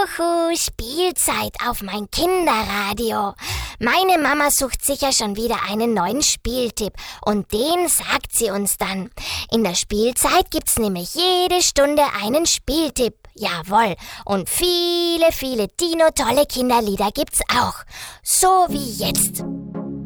Juhu, Spielzeit auf mein Kinderradio. Meine Mama sucht sicher schon wieder einen neuen Spieltipp und den sagt sie uns dann. In der Spielzeit gibt's nämlich jede Stunde einen Spieltipp. Jawohl, und viele, viele Dino-tolle Kinderlieder gibt's auch. So wie jetzt.